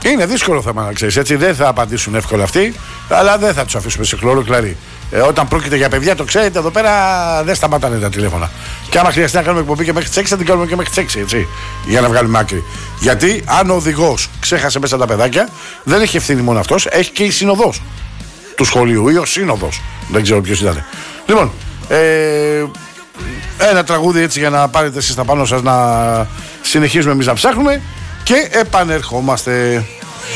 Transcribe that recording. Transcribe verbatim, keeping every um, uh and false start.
Είναι δύσκολο θέμα να ξέρεις, έτσι. Δεν θα απαντήσουν εύκολα αυτοί, αλλά δεν θα τους αφήσουμε σε χλώρο κλαρί. Ε, όταν πρόκειται για παιδιά, το ξέρετε, εδώ πέρα δεν σταματάνε τα τηλέφωνα. Και άμα χρειαστεί να κάνουμε εκπομπή και μέχρι τις έξι, θα την κάνουμε και μέχρι τις έξι, έτσι. Για να βγάλουμε άκρη. Γιατί αν ο οδηγός ξέχασε μέσα τα παιδάκια, δεν έχει ευθύνη μόνο αυτός, έχει και η συνοδός του σχολείου ή ο σύνοδος. Δεν ξέρω ποιος ήταν. Λοιπόν, ε, ένα τραγούδι έτσι για να πάρετε εσείς τα πάνω σας, να συνεχίζουμε εμείς να ψάχνουμε και επανερχόμαστε.